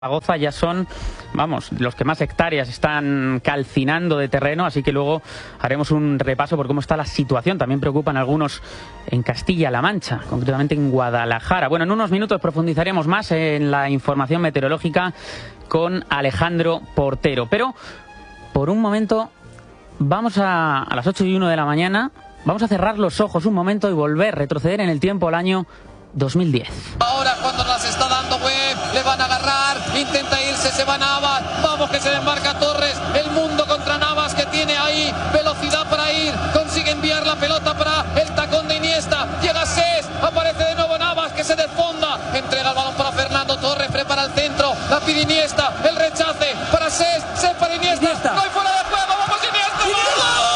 Zaragoza ya son, vamos, los que más hectáreas están calcinando de terreno, así que luego haremos un repaso por cómo está la situación. También preocupan algunos en Castilla-La Mancha, concretamente en Guadalajara. Bueno, en unos minutos profundizaremos más en la información meteorológica con Alejandro Portero. Pero, por un momento, vamos a las 8:01 de la mañana, vamos a cerrar los ojos un momento y volver, retroceder en el tiempo al año 2010. Ahora cuando las está dando Webb, le van a agarrar, intenta irse, se va Navas, vamos que se desmarca Torres, el mundo contra Navas que tiene ahí velocidad para ir, consigue enviar la pelota para el tacón de Iniesta, llega Cés, aparece de nuevo Navas que se desfonda, entrega el balón para Fernando Torres, prepara el centro, la pide Iniesta, el rechace para Cés, Cés para Iniesta, no hay fuera de juego, vamos Iniesta, ¡gol!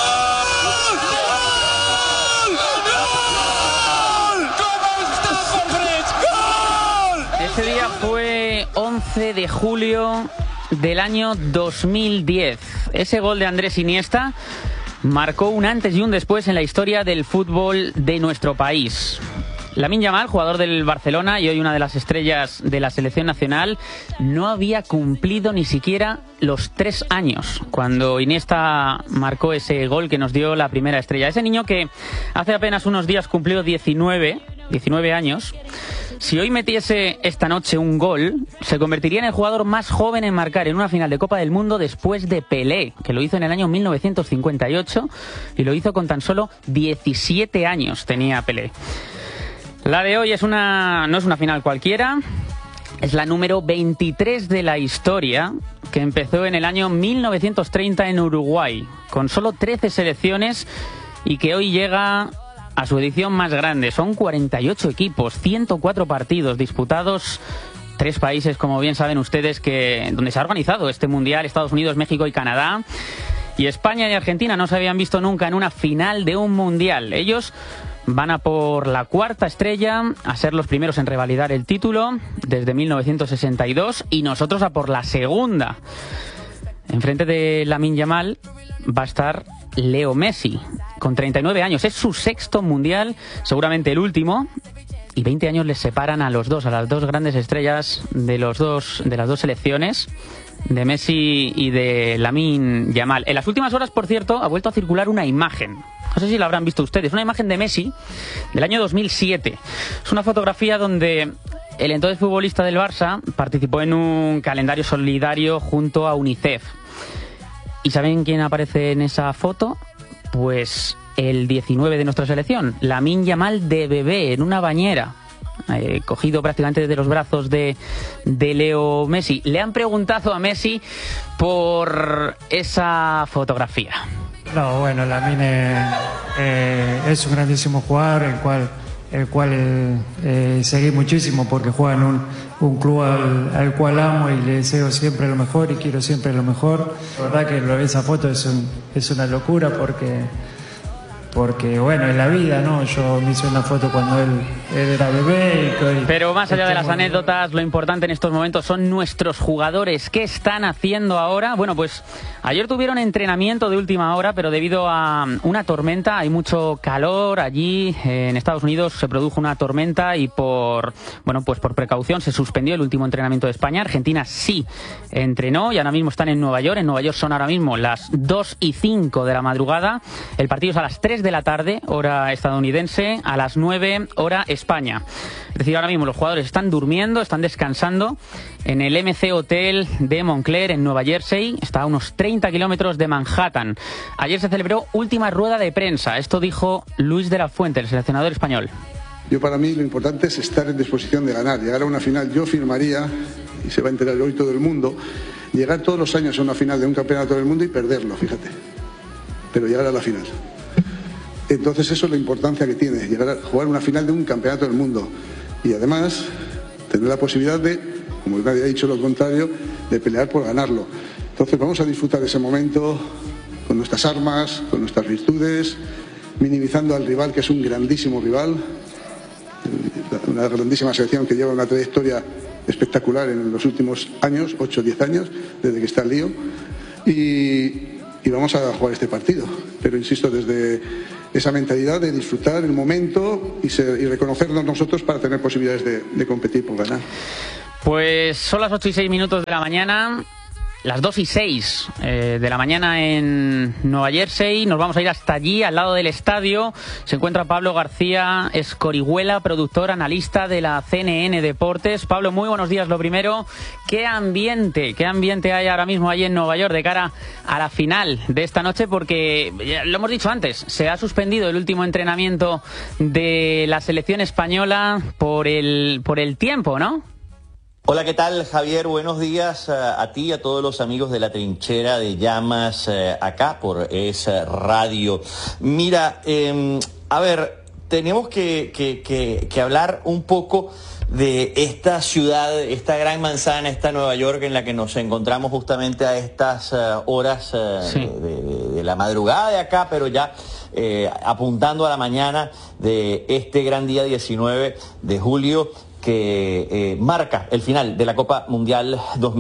Ese día fue 11 de julio del año 2010. Ese gol de Andrés Iniesta marcó un antes y un después en la historia del fútbol de nuestro país. Lamine Yamal, jugador del Barcelona y hoy una de las estrellas de la selección nacional, no había cumplido ni siquiera los 3 años cuando Iniesta marcó ese gol que nos dio la primera estrella. Ese niño que hace apenas unos días cumplió 19 años. Si hoy metiese esta noche un gol, se convertiría en el jugador más joven en marcar en una final de Copa del Mundo después de Pelé, que lo hizo en el año 1958 y lo hizo con tan solo 17 años tenía Pelé. La de hoy no es una final cualquiera, es la número 23 de la historia, que empezó en el año 1930 en Uruguay, con solo 13 selecciones y que hoy llega a su edición más grande. Son 48 equipos, 104 partidos disputados, 3 países, como bien saben ustedes, donde se ha organizado este Mundial: Estados Unidos, México y Canadá. Y España y Argentina no se habían visto nunca en una final de un Mundial. Ellos van a por la 4ª estrella, a ser los primeros en revalidar el título desde 1962, y nosotros a por la 2ª. Enfrente de Lamine Yamal va a estar Leo Messi, con 39 años. Es su 6º Mundial, seguramente el último, y 20 años les separan a las dos grandes estrellas de las dos selecciones, de Messi y de Lamine Yamal. En las últimas horas, por cierto, ha vuelto a circular una imagen. No sé si la habrán visto ustedes. Una imagen de Messi del año 2007. Es una fotografía donde el entonces futbolista del Barça participó en un calendario solidario junto a UNICEF. ¿Y saben quién aparece en esa foto? Pues el 19 de nuestra selección, Lamine Yamal de bebé en una bañera, cogido prácticamente desde los brazos de Leo Messi. Le han preguntado a Messi por esa fotografía. No, bueno, Lamine es un grandísimo jugador, el cual seguí muchísimo porque juega en un club al cual amo y le deseo siempre lo mejor y quiero siempre lo mejor. La verdad que esa foto es una locura porque bueno, en la vida, ¿no? Yo me hice una foto cuando él era bebé. Pero más allá de las anécdotas, lo importante en estos momentos son nuestros jugadores. ¿Qué están haciendo ahora? Bueno, pues ayer tuvieron entrenamiento de última hora, pero debido a una tormenta, hay mucho calor allí. En Estados Unidos se produjo una tormenta y por precaución se suspendió el último entrenamiento de España. Argentina sí entrenó y ahora mismo están en Nueva York. En Nueva York son ahora mismo las 2:05 de la madrugada. El partido es a las 3 de la tarde, hora estadounidense, a las 9, hora España. Es decir, ahora mismo los jugadores están durmiendo, están descansando en el MC Hotel de Montclair, en Nueva Jersey. Está a unos 30 kilómetros de Manhattan. Ayer se celebró última rueda de prensa. Esto dijo Luis de la Fuente, el seleccionador español. Para mí lo importante es estar en disposición de ganar. Llegar a una final, yo firmaría, y se va a enterar hoy todo el mundo, llegar todos los años a una final de un campeonato del mundo y perderlo, fíjate. Pero llegar a la final. Entonces eso es la importancia que tiene, llegar a jugar una final de un campeonato del mundo y además tener la posibilidad de, como nadie ha dicho lo contrario, de pelear por ganarlo. Entonces vamos a disfrutar de ese momento con nuestras armas, con nuestras virtudes, minimizando al rival, que es un grandísimo rival, una grandísima selección que lleva una trayectoria espectacular en los últimos años, 8 o 10 años, desde que está el lío, y vamos a jugar este partido, pero insisto, desde esa mentalidad de disfrutar el momento y reconocernos nosotros para tener posibilidades de competir por ganar. Pues son las 8:06 de la mañana, las 2:06 de la mañana en Nueva Jersey. Nos vamos a ir hasta allí, al lado del estadio. Se encuentra Pablo García Escorihuela, productor, analista de la CNN Deportes. Pablo, muy buenos días. Lo primero, ¿qué ambiente hay ahora mismo allí en Nueva York de cara a la final de esta noche? Porque, ya lo hemos dicho antes, se ha suspendido el último entrenamiento de la selección española por el tiempo, ¿no? Hola, ¿qué tal, Javier? Buenos días a ti y a todos los amigos de la trinchera de llamas acá por Es Radio. Mira, a ver, tenemos que hablar un poco de esta ciudad, esta gran manzana, esta Nueva York en la que nos encontramos justamente a estas horas de la madrugada de acá, pero ya apuntando a la mañana de este gran día 19 de julio, que marca el final de la Copa Mundial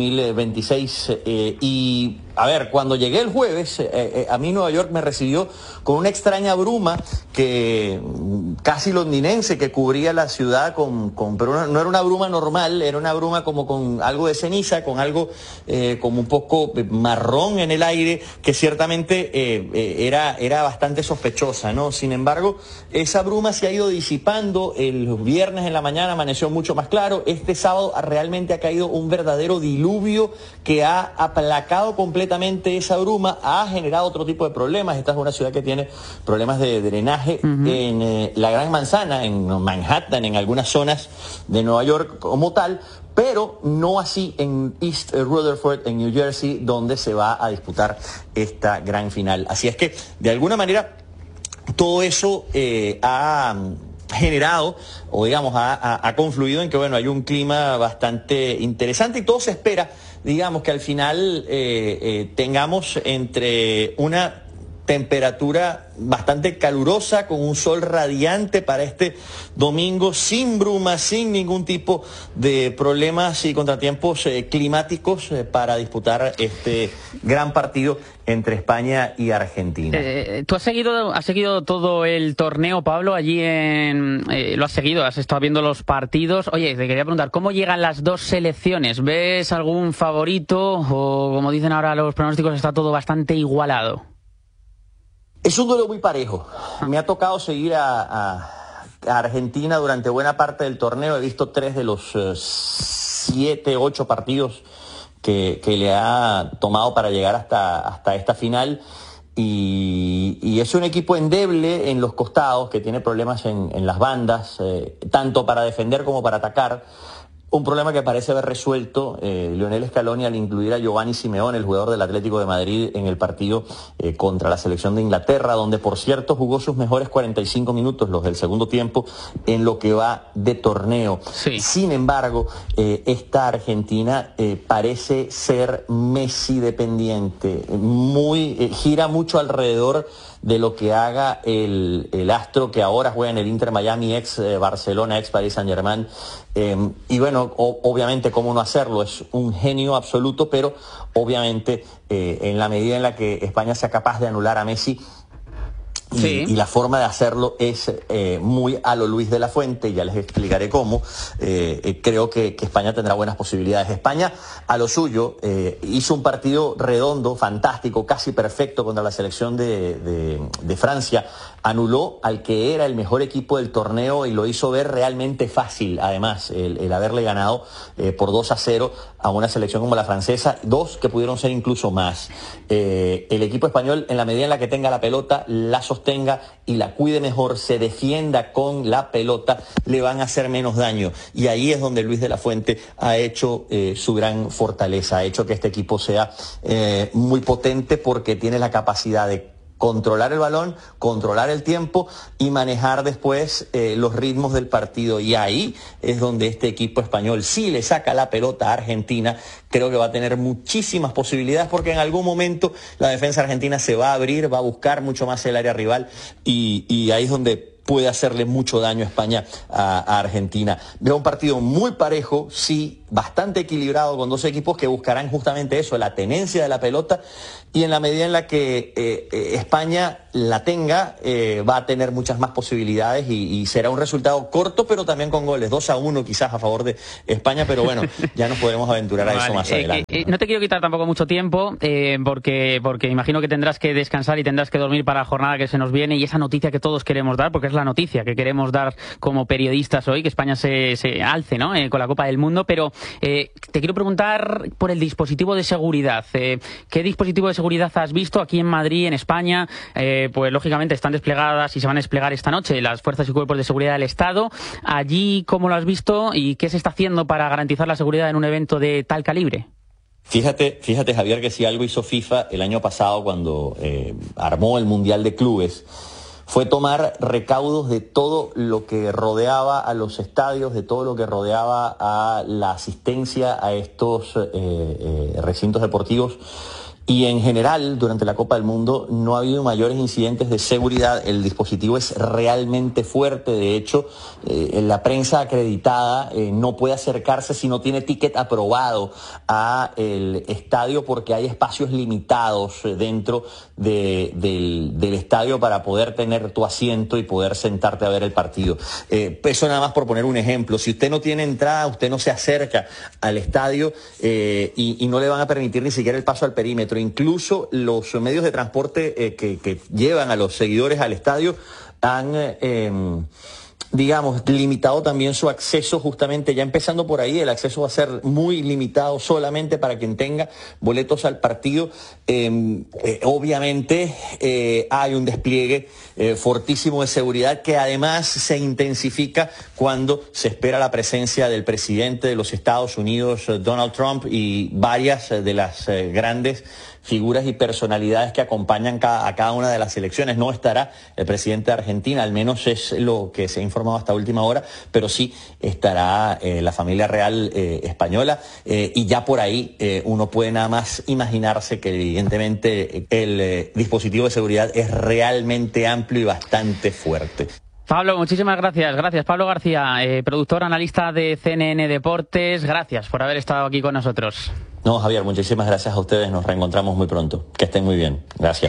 2026. Y, a ver, cuando llegué el jueves, a mí Nueva York me recibió con una extraña bruma que casi londinense que cubría la ciudad, pero no era una bruma normal, era una bruma como con algo de ceniza, con algo como un poco marrón en el aire, que ciertamente era bastante sospechosa, ¿no? Sin embargo, esa bruma se ha ido disipando. El viernes en la mañana amaneció mucho más claro. Este sábado realmente ha caído un verdadero diluvio que ha aplacado completamente esa bruma, ha generado otro tipo de problemas. Esta es una ciudad que tiene problemas de drenaje en la Gran Manzana, en Manhattan, en algunas zonas de Nueva York como tal, pero no así en East Rutherford, en New Jersey, donde se va a disputar esta gran final. Así es que, de alguna manera, todo eso ha generado, o digamos, ha confluido en que, bueno, hay un clima bastante interesante y todo se espera, digamos, que al final tengamos entre una temperatura bastante calurosa, con un sol radiante para este domingo, sin bruma, sin ningún tipo de problemas y contratiempos climáticos para disputar este gran partido entre España y Argentina. ¿Tú has seguido todo el torneo, Pablo? Allí lo has seguido, has estado viendo los partidos. Oye, te quería preguntar, ¿cómo llegan las dos selecciones? ¿Ves algún favorito o, como dicen ahora los pronósticos, está todo bastante igualado? Es un duelo muy parejo. Me ha tocado seguir a Argentina durante buena parte del torneo. He visto 3 de los 7, 8 partidos que le ha tomado para llegar hasta esta final. Y es un equipo endeble en los costados, que tiene problemas en las bandas, tanto para defender como para atacar. Un problema que parece haber resuelto Lionel Scaloni al incluir a Giovanni Simeone, el jugador del Atlético de Madrid, en el partido contra la selección de Inglaterra, donde, por cierto, jugó sus mejores 45 minutos, los del segundo tiempo, en lo que va de torneo. Sí. Sin embargo, esta Argentina parece ser Messi dependiente, gira mucho alrededor de lo que haga el astro que ahora juega en el Inter Miami, ex Barcelona, ex Paris Saint-Germain. Y bueno, obviamente, ¿cómo no hacerlo? Es un genio absoluto, pero obviamente en la medida en la que España sea capaz de anular a Messi, y la forma de hacerlo es muy a lo Luis de la Fuente, y ya les explicaré cómo. Creo que España tendrá buenas posibilidades. España, a lo suyo, hizo un partido redondo, fantástico, casi perfecto contra la selección de Francia. Anuló al que era el mejor equipo del torneo y lo hizo ver realmente fácil, además, el haberle ganado por 2-0 a una selección como la francesa, 2 que pudieron ser incluso más. El equipo español, en la medida en la que tenga la pelota, la sostenga y la cuide mejor, se defienda con la pelota, le van a hacer menos daño. Y ahí es donde Luis de la Fuente ha hecho su gran fortaleza, ha hecho que este equipo sea muy potente, porque tiene la capacidad de controlar el balón, controlar el tiempo y manejar después los ritmos del partido. Y ahí es donde este equipo español, si le saca la pelota a Argentina, creo que va a tener muchísimas posibilidades, porque en algún momento la defensa argentina se va a abrir, va a buscar mucho más el área rival, y ahí es donde puede hacerle mucho daño a España a Argentina. Veo un partido muy parejo, sí. bastante equilibrado con dos equipos que buscarán justamente eso, la tenencia de la pelota, y en la medida en la que España la tenga, va a tener muchas más posibilidades y será un resultado corto, pero también con goles, 2-1 quizás a favor de España, pero bueno, ya nos podemos aventurar a eso más adelante. No te quiero quitar tampoco mucho tiempo, porque imagino que tendrás que descansar y tendrás que dormir para la jornada que se nos viene, y esa noticia que todos queremos dar, porque es la noticia que queremos dar como periodistas hoy, que España se alce, ¿no?, con la Copa del Mundo, pero te quiero preguntar por el dispositivo de seguridad. ¿Qué dispositivo de seguridad has visto aquí en Madrid, en España? Pues lógicamente están desplegadas y se van a desplegar esta noche las fuerzas y cuerpos de seguridad del Estado. Allí, ¿cómo lo has visto y qué se está haciendo para garantizar la seguridad en un evento de tal calibre? Fíjate, Javier, que si algo hizo FIFA el año pasado cuando armó el Mundial de Clubes, fue tomar recaudos de todo lo que rodeaba a los estadios, de todo lo que rodeaba a la asistencia a estos recintos deportivos. Y en general, durante la Copa del Mundo, no ha habido mayores incidentes de seguridad. El dispositivo es realmente fuerte. De hecho, la prensa acreditada no puede acercarse si no tiene ticket aprobado a el estadio, porque hay espacios limitados dentro del estadio para poder tener tu asiento y poder sentarte a ver el partido. Eso nada más por poner un ejemplo. Si usted no tiene entrada, usted no se acerca al estadio y no le van a permitir ni siquiera el paso al perímetro. Incluso los medios de transporte que llevan a los seguidores al estadio han limitado también su acceso, justamente ya empezando por ahí. El acceso va a ser muy limitado solamente para quien tenga boletos al partido. Obviamente hay un despliegue fortísimo de seguridad que además se intensifica cuando se espera la presencia del presidente de los Estados Unidos, Donald Trump, y varias de las grandes figuras y personalidades que acompañan a cada una de las elecciones. No estará el presidente de Argentina, al menos es lo que se ha informado hasta última hora, pero sí estará la familia real española, y ya por ahí uno puede nada más imaginarse que evidentemente el dispositivo de seguridad es realmente amplio y bastante fuerte. Pablo, muchísimas gracias. Gracias, Pablo García, productor, analista de CNN Deportes. Gracias por haber estado aquí con nosotros. No, Javier, muchísimas gracias a ustedes. Nos reencontramos muy pronto. Que estén muy bien. Gracias.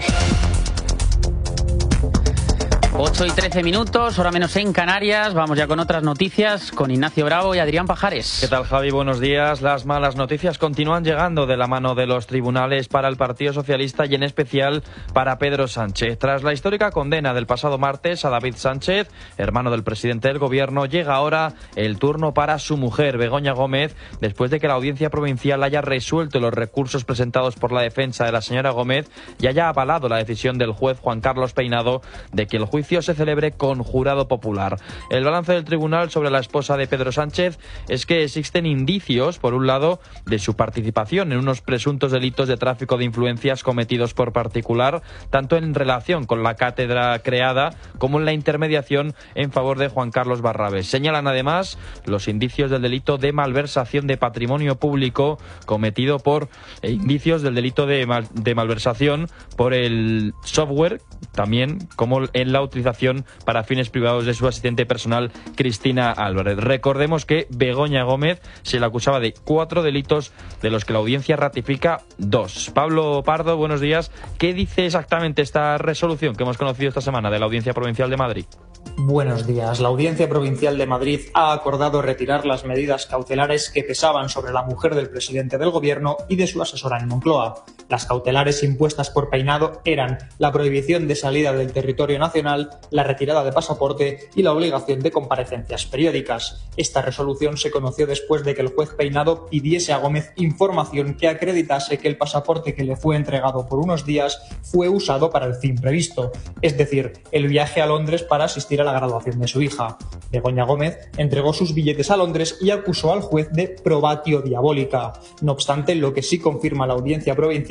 8:13, hora menos en Canarias. Vamos ya con otras noticias, con Ignacio Bravo y Adrián Pajares. ¿Qué tal, Javi? Buenos días. Las malas noticias continúan llegando de la mano de los tribunales para el Partido Socialista y en especial para Pedro Sánchez. Tras la histórica condena del pasado martes a David Sánchez, hermano del presidente del Gobierno, llega ahora el turno para su mujer, Begoña Gómez, después de que la Audiencia Provincial haya resuelto los recursos presentados por la defensa de la señora Gómez y haya avalado la decisión del juez Juan Carlos Peinado de que el juicio se celebre con jurado popular. El balance del tribunal sobre la esposa de Pedro Sánchez es que existen indicios, por un lado, de su participación en unos presuntos delitos de tráfico de influencias cometidos por particular, tanto en relación con la cátedra creada como en la intermediación en favor de Juan Carlos Barrabés. Señalan además los indicios del delito de malversación de patrimonio público cometido por indicios del delito de malversación por el software, también como en la utilización para fines privados de su asistente personal Cristina Álvarez. Recordemos que Begoña Gómez se le acusaba de 4 delitos, de los que la audiencia ratifica 2. Pablo Pardo, buenos días. ¿Qué dice exactamente esta resolución que hemos conocido esta semana de la Audiencia Provincial de Madrid? Buenos días. La Audiencia Provincial de Madrid ha acordado retirar las medidas cautelares que pesaban sobre la mujer del presidente del Gobierno y de su asesora en Moncloa. Las cautelares impuestas por Peinado eran la prohibición de salida del territorio nacional, la retirada de pasaporte y la obligación de comparecencias periódicas. Esta resolución se conoció después de que el juez Peinado pidiese a Gómez información que acreditase que el pasaporte que le fue entregado por unos días fue usado para el fin previsto, es decir, el viaje a Londres para asistir a la graduación de su hija. Begoña Gómez entregó sus billetes a Londres y acusó al juez de probatio diabólica. No obstante, lo que sí confirma la Audiencia Provincial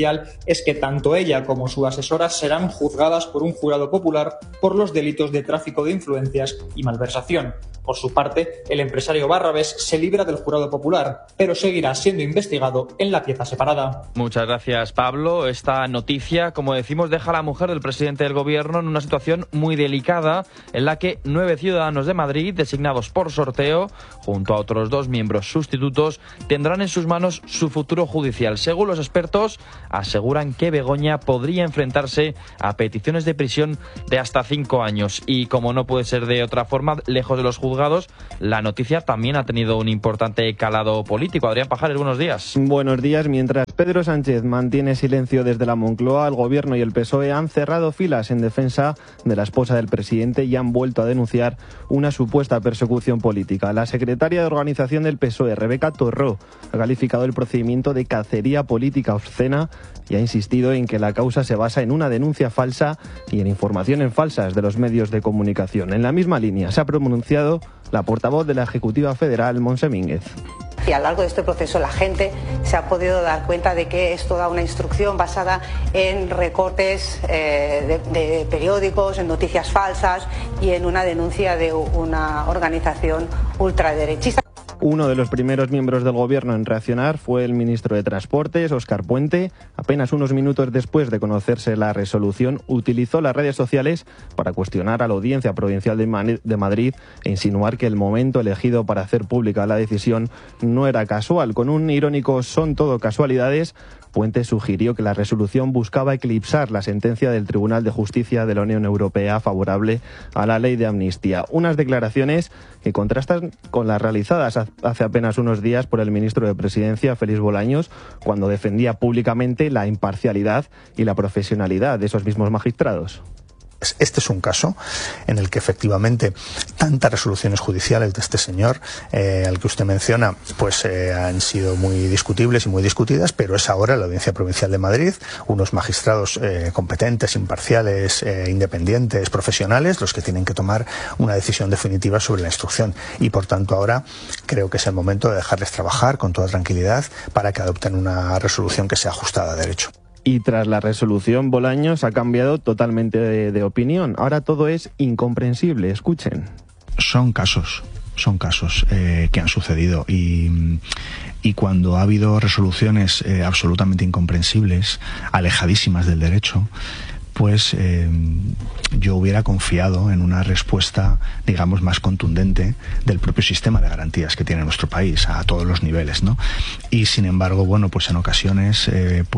judicial es que tanto ella como su asesora serán juzgadas por un jurado popular por los delitos de tráfico de influencias y malversación. Por su parte, el empresario Barrabés se libra del jurado popular, pero seguirá siendo investigado en la pieza separada. Muchas gracias, Pablo. Esta noticia, como decimos, deja a la mujer del presidente del gobierno en una situación muy delicada, en la que 9 ciudadanos de Madrid, designados por sorteo, junto a otros 2 miembros sustitutos, tendrán en sus manos su futuro judicial. Según los expertos, aseguran que Begoña podría enfrentarse a peticiones de prisión de hasta 5 años. Y como no puede ser de otra forma, lejos de los juzgados, la noticia también ha tenido un importante calado político. Adrián Pajares, buenos días. Buenos días. Mientras Pedro Sánchez mantiene silencio desde la Moncloa, el Gobierno y el PSOE han cerrado filas en defensa de la esposa del presidente y han vuelto a denunciar una supuesta persecución política. La secretaria de Organización del PSOE, Rebeca Torró, ha calificado el procedimiento de cacería política obscena y ha insistido en que la causa se basa en una denuncia falsa y en informaciones falsas de los medios de comunicación. En la misma línea se ha pronunciado la portavoz de la Ejecutiva Federal, Montse Mínguez. Y a lo largo de este proceso la gente se ha podido dar cuenta de que es toda una instrucción basada en recortes de periódicos, en noticias falsas y en una denuncia de una organización ultraderechista. Uno de los primeros miembros del Gobierno en reaccionar fue el ministro de Transportes, Óscar Puente. Apenas unos minutos después de conocerse la resolución, utilizó las redes sociales para cuestionar a la Audiencia Provincial de Madrid e insinuar que el momento elegido para hacer pública la decisión no era casual. Con un irónico "son todo casualidades", Puente sugirió que la resolución buscaba eclipsar la sentencia del Tribunal de Justicia de la Unión Europea favorable a la ley de amnistía. Unas declaraciones que contrastan con las realizadas hace apenas unos días por el ministro de Presidencia, Félix Bolaños, cuando defendía públicamente la imparcialidad y la profesionalidad de esos mismos magistrados. Este es un caso en el que efectivamente tantas resoluciones judiciales de este señor, al que usted menciona, pues han sido muy discutibles y muy discutidas, pero es ahora la Audiencia Provincial de Madrid, unos magistrados competentes, imparciales, independientes, profesionales, los que tienen que tomar una decisión definitiva sobre la instrucción. Y por tanto ahora creo que es el momento de dejarles trabajar con toda tranquilidad para que adopten una resolución que sea ajustada a derecho. Y tras la resolución, Bolaños ha cambiado totalmente de opinión. Ahora todo es incomprensible. Escuchen. Son casos que han sucedido y cuando ha habido resoluciones absolutamente incomprensibles, alejadísimas del derecho, pues yo hubiera confiado en una respuesta, digamos, más contundente del propio sistema de garantías que tiene nuestro país a todos los niveles, ¿no? Y sin embargo, bueno, pues en ocasiones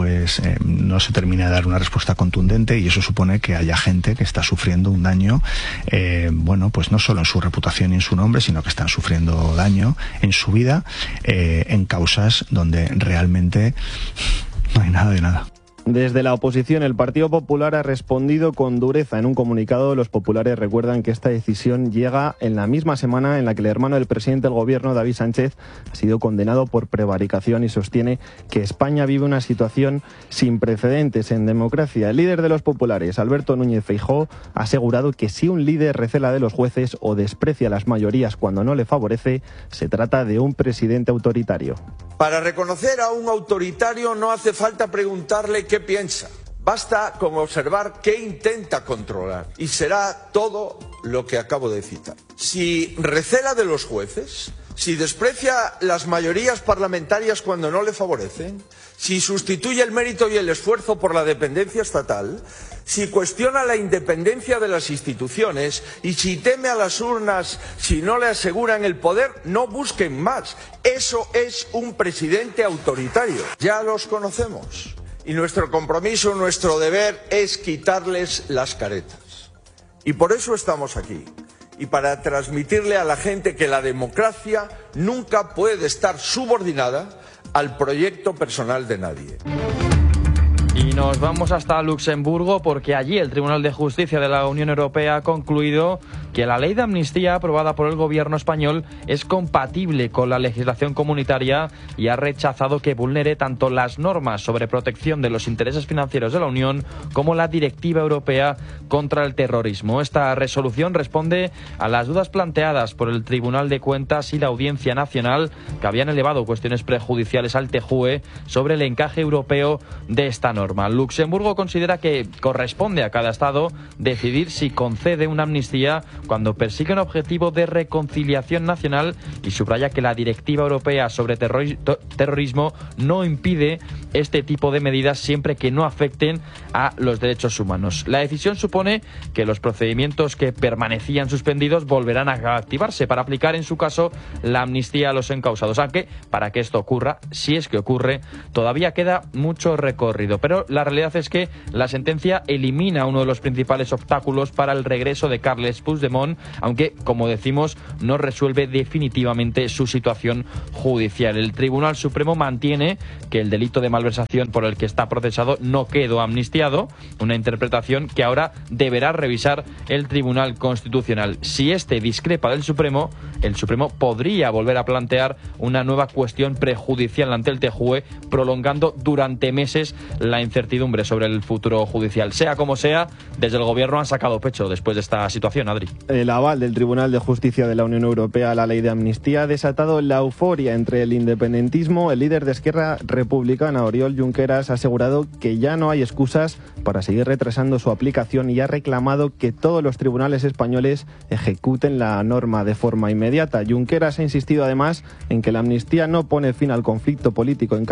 no se termina de dar una respuesta contundente y eso supone que haya gente que está sufriendo un daño, bueno, pues no solo en su reputación y en su nombre, sino que están sufriendo daño en su vida en causas donde realmente no hay nada de nada. Desde la oposición, el Partido Popular ha respondido con dureza. En un comunicado, los populares recuerdan que esta decisión llega en la misma semana en la que el hermano del presidente del Gobierno, David Sánchez, ha sido condenado por prevaricación y sostiene que España vive una situación sin precedentes en democracia. El líder de los populares, Alberto Núñez Feijóo, ha asegurado que si un líder recela de los jueces o desprecia las mayorías cuando no le favorece, se trata de un presidente autoritario. Para reconocer a un autoritario no hace falta preguntarle qué piensa. Basta con observar qué intenta controlar. Y será todo lo que acabo de citar. Si recela de los jueces, si desprecia las mayorías parlamentarias cuando no le favorecen, si sustituye el mérito y el esfuerzo por la dependencia estatal, si cuestiona la independencia de las instituciones y si teme a las urnas si no le aseguran el poder, no busquen más. Eso es un presidente autoritario. Ya los conocemos. Y nuestro compromiso, nuestro deber es quitarles las caretas. Y por eso estamos aquí. Y para transmitirle a la gente que la democracia nunca puede estar subordinada al proyecto personal de nadie. Y nos vamos hasta Luxemburgo porque allí el Tribunal de Justicia de la Unión Europea ha concluido que la ley de amnistía aprobada por el gobierno español es compatible con la legislación comunitaria y ha rechazado que vulnere tanto las normas sobre protección de los intereses financieros de la Unión como la Directiva Europea contra el terrorismo. Esta resolución responde a las dudas planteadas por el Tribunal de Cuentas y la Audiencia Nacional, que habían elevado cuestiones prejudiciales al TJUE sobre el encaje europeo de esta norma. Luxemburgo considera que corresponde a cada Estado decidir si concede una amnistía cuando persigue un objetivo de reconciliación nacional y subraya que la Directiva Europea sobre terrorismo no impide este tipo de medidas siempre que no afecten a los derechos humanos. La decisión supone que los procedimientos que permanecían suspendidos volverán a activarse para aplicar en su caso la amnistía a los encausados, aunque para que esto ocurra, si es que ocurre, todavía queda mucho recorrido. Pero la realidad es que la sentencia elimina uno de los principales obstáculos para el regreso de Carles Puigdemont, aunque, como decimos, no resuelve definitivamente su situación judicial. El Tribunal Supremo mantiene que el delito de malversación por el que está procesado no quedó amnistiado, una interpretación que ahora deberá revisar el Tribunal Constitucional. Si este discrepa del Supremo, el Supremo podría volver a plantear una nueva cuestión prejudicial ante el TJUE, prolongando durante meses la incertidumbre sobre el futuro judicial. Sea como sea, desde el Gobierno han sacado pecho después de esta situación, Adri. El aval del Tribunal de Justicia de la Unión Europea a la ley de amnistía ha desatado la euforia entre el independentismo. El líder de Esquerra Republicana, Oriol Junqueras, ha asegurado que ya no hay excusas para seguir retrasando su aplicación y ha reclamado que todos los tribunales españoles ejecuten la norma de forma inmediata. Junqueras ha insistido además en que la amnistía no pone fin al conflicto político en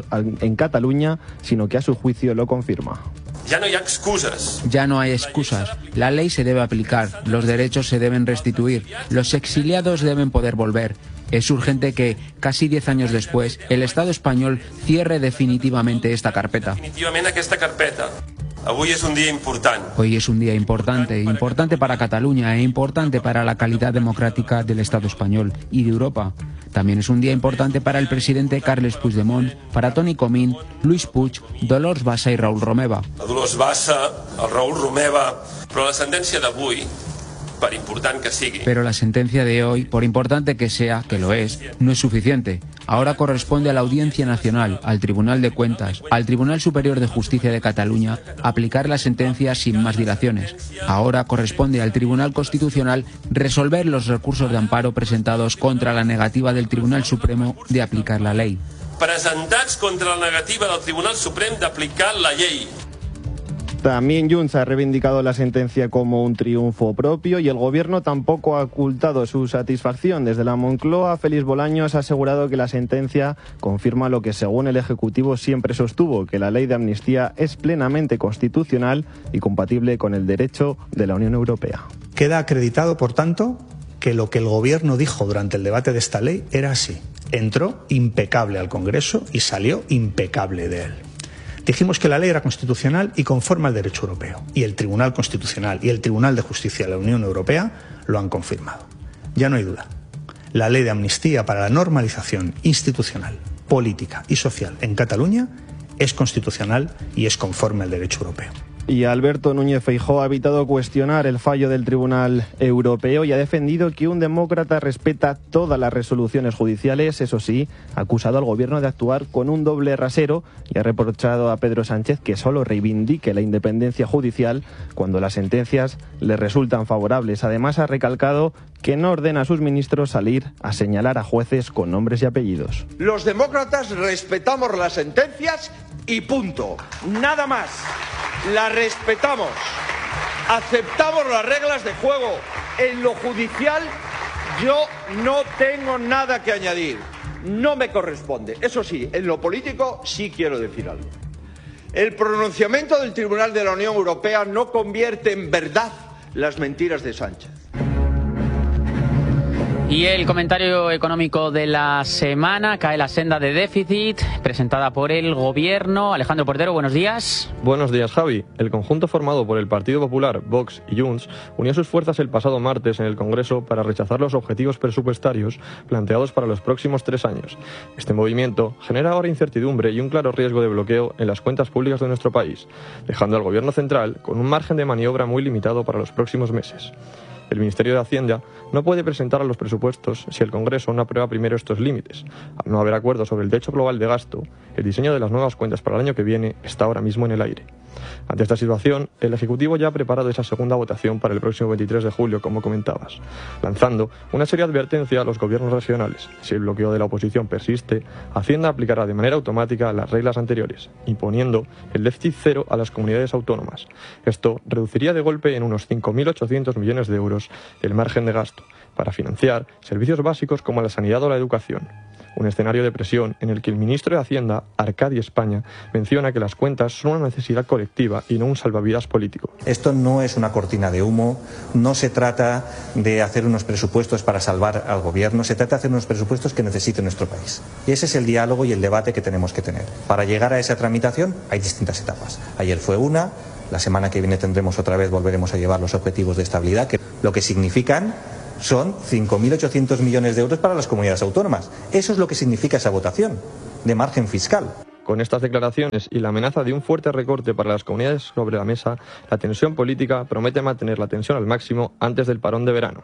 Cataluña, sino que a su juicio lo confirma. Ya no hay excusas. Ya no hay excusas. La ley se debe aplicar, los derechos se deben restituir, los exiliados deben poder volver. Es urgente que, casi 10 años después, el Estado español cierre definitivamente esta carpeta. Definitivamente esta carpeta. Hoy es un día importante. Hoy es un día importante, importante para Cataluña e importante para la calidad democrática del Estado español y de Europa. También es un día importante para el presidente Carles Puigdemont, para Toni Comín, Luis Puig, Dolors Bassa y Raül Romeva. Dolors Bassa, el Raül Romeva, però la sentència d'avui, per important que sigui. Pero la sentencia de hoy, por importante que sea, que lo es, no es suficiente. Ahora corresponde a la Audiencia Nacional, al Tribunal de Cuentas, al Tribunal Superior de Justicia de Cataluña, aplicar la sentencia sin más dilaciones. Ahora corresponde al Tribunal Constitucional resolver los recursos de amparo presentados contra la negativa del Tribunal Supremo de aplicar la ley. Presentats contra la negativa del Tribunal Suprem d'aplicar la llei. También Junts ha reivindicado la sentencia como un triunfo propio y el Gobierno tampoco ha ocultado su satisfacción. Desde la Moncloa, Félix Bolaños ha asegurado que la sentencia confirma lo que según el Ejecutivo siempre sostuvo, que la ley de amnistía es plenamente constitucional y compatible con el derecho de la Unión Europea. Queda acreditado, por tanto, que lo que el Gobierno dijo durante el debate de esta ley era así. Entró impecable al Congreso y salió impecable de él. Dijimos que la ley era constitucional y conforme al derecho europeo. Y el Tribunal Constitucional y el Tribunal de Justicia de la Unión Europea lo han confirmado. Ya no hay duda. La ley de amnistía para la normalización institucional, política y social en Cataluña es constitucional y es conforme al derecho europeo. Y Alberto Núñez Feijóo ha evitado cuestionar el fallo del Tribunal Europeo y ha defendido que un demócrata respeta todas las resoluciones judiciales. Eso sí, ha acusado al Gobierno de actuar con un doble rasero y ha reprochado a Pedro Sánchez que solo reivindique la independencia judicial cuando las sentencias le resultan favorables. Además, ha recalcado que no ordena a sus ministros salir a señalar a jueces con nombres y apellidos. Los demócratas respetamos las sentencias y punto. Nada más. La respetamos. Aceptamos las reglas de juego. En lo judicial yo no tengo nada que añadir. No me corresponde. Eso sí, en lo político sí quiero decir algo. El pronunciamiento del Tribunal de la Unión Europea no convierte en verdad las mentiras de Sánchez. Y el comentario económico de la semana: cae la senda de déficit presentada por el Gobierno. Alejandro Portero, buenos días. Buenos días, Javi. El conjunto formado por el Partido Popular, Vox y Junts unió sus fuerzas el pasado martes en el Congreso para rechazar los objetivos presupuestarios planteados para los próximos 3 años. Este movimiento genera ahora incertidumbre y un claro riesgo de bloqueo en las cuentas públicas de nuestro país, dejando al Gobierno central con un margen de maniobra muy limitado para los próximos meses. El Ministerio de Hacienda no puede presentar a los presupuestos si el Congreso no aprueba primero estos límites. Al no haber acuerdo sobre el techo global de gasto, el diseño de las nuevas cuentas para el año que viene está ahora mismo en el aire. Ante esta situación, el Ejecutivo ya ha preparado esa segunda votación para el próximo 23 de julio, como comentabas, lanzando una seria advertencia a los gobiernos regionales. Si el bloqueo de la oposición persiste, Hacienda aplicará de manera automática las reglas anteriores, imponiendo el déficit cero a las comunidades autónomas. Esto reduciría de golpe en unos 5.800 millones de euros el margen de gasto para financiar servicios básicos como la sanidad o la educación. Un escenario de presión en el que el ministro de Hacienda, Arcadi España, menciona que las cuentas son una necesidad colectiva y no un salvavidas político. Esto no es una cortina de humo, no se trata de hacer unos presupuestos para salvar al Gobierno, se trata de hacer unos presupuestos que necesite nuestro país. Y ese es el diálogo y el debate que tenemos que tener. Para llegar a esa tramitación hay distintas etapas. Ayer fue una, la semana que viene tendremos otra vez, volveremos a llevar los objetivos de estabilidad, que lo que significan son 5.800 millones de euros para las comunidades autónomas. Eso es lo que significa esa votación de margen fiscal. Con estas declaraciones y la amenaza de un fuerte recorte para las comunidades sobre la mesa, la tensión política promete mantener la tensión al máximo antes del parón de verano.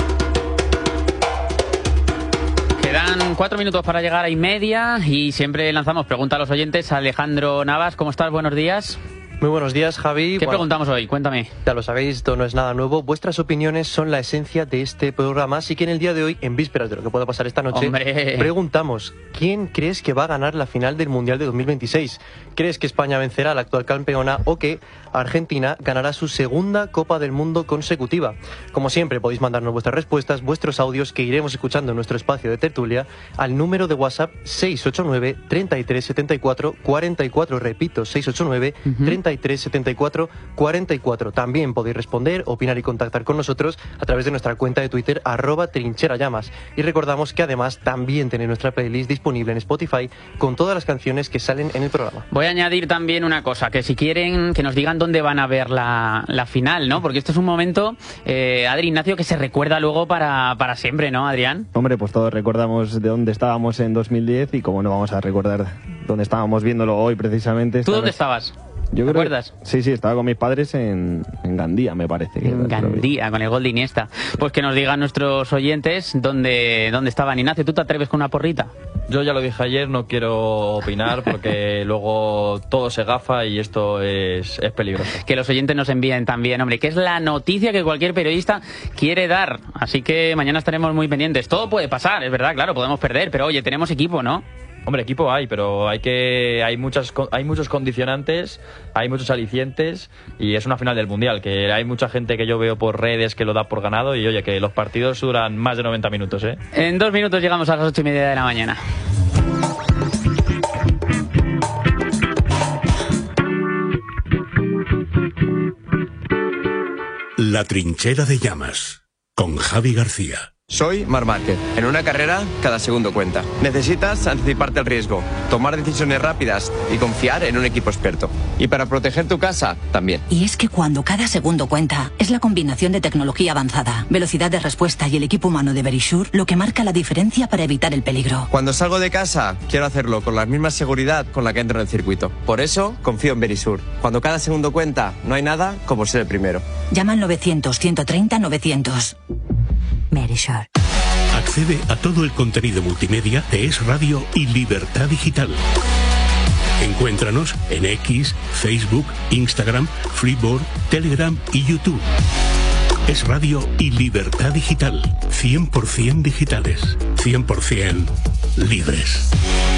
Quedan 4 minutos para llegar a 1:30 y siempre lanzamos pregunta a los oyentes. Alejandro Navas, ¿cómo estás? Buenos días. Muy buenos días, Javi. ¿Qué preguntamos hoy? Cuéntame. Ya lo sabéis, esto no es nada nuevo. Vuestras opiniones son la esencia de este programa, así que en el día de hoy, en vísperas de lo que pueda pasar esta noche, preguntamos: ¿quién crees que va a ganar la final del Mundial de 2026? ¿Crees que España vencerá a la actual campeona o que Argentina ganará su segunda Copa del Mundo consecutiva? Como siempre, podéis mandarnos vuestras respuestas, vuestros audios, que iremos escuchando en nuestro espacio de tertulia, al número de WhatsApp 689 33 74 44. Repito, 689 33 74 44. También podéis responder, opinar y contactar con nosotros a través de nuestra cuenta de Twitter @trincherallamas. Y recordamos que además también tenéis nuestra playlist disponible en Spotify con todas las canciones que salen en el programa. Voy a añadir también una cosa, que si quieren que nos digan dónde van a ver la final, ¿no? Porque esto es un momento, Adri, Ignacio, que se recuerda luego para siempre, ¿no, Adrián? Hombre, pues todos recordamos de dónde estábamos en 2010 y cómo no vamos a recordar dónde estábamos viéndolo hoy precisamente. ¿Tú dónde estabas? ¿Te acuerdas? Sí, estaba con mis padres en Gandía, me parece. En Gandía, con el gol de Iniesta. Pues que nos digan nuestros oyentes dónde estaban. Ignacio, ¿tú te atreves con una porrita? Yo ya lo dije ayer, no quiero opinar porque luego todo se gafa y esto es peligroso. Que los oyentes nos envíen también, hombre, que es la noticia que cualquier periodista quiere dar. Así que mañana estaremos muy pendientes. Todo puede pasar, es verdad, claro, podemos perder, pero oye, tenemos equipo, ¿no? Hombre, equipo hay, pero hay muchos condicionantes, hay muchos alicientes y es una final del Mundial, que hay mucha gente que yo veo por redes que lo da por ganado y oye, que los partidos duran más de 90 minutos, ¿eh? En 2 minutos llegamos a las 8:30 de la mañana. La trinchera de llamas, con Javi García. Soy Marc Márquez. En una carrera, cada segundo cuenta. Necesitas anticiparte al riesgo, tomar decisiones rápidas y confiar en un equipo experto. Y para proteger tu casa, también. Y es que cuando cada segundo cuenta, es la combinación de tecnología avanzada, velocidad de respuesta y el equipo humano de Verisure lo que marca la diferencia para evitar el peligro. Cuando salgo de casa, quiero hacerlo con la misma seguridad con la que entro en el circuito. Por eso, confío en Verisure. Cuando cada segundo cuenta, no hay nada como ser el primero. Llama al 900-130-900. Verisure. Accede a todo el contenido multimedia de Es Radio y Libertad Digital. Encuéntranos en X, Facebook, Instagram, Freeboard, Telegram y YouTube. Es Radio y Libertad Digital. 100% digitales. 100% libres.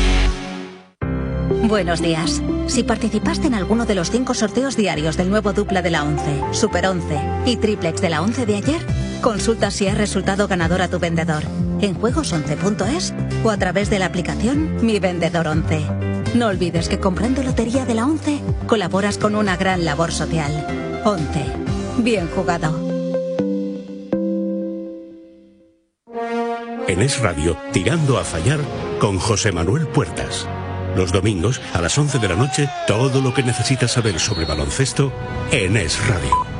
Buenos días. Si participaste en alguno de los 5 sorteos diarios del nuevo dupla de la 11, Super 11 y triplex de la 11 de ayer, consulta si has resultado ganador a tu vendedor en juegos11.es o a través de la aplicación Mi Vendedor 11. No olvides que comprando lotería de la 11 colaboras con una gran labor social. 11. Bien jugado. en Es Radio, Tirando a Fallar, con José Manuel Puertas. Los domingos, a las 11 de la noche, todo lo que necesitas saber sobre baloncesto en Es Radio.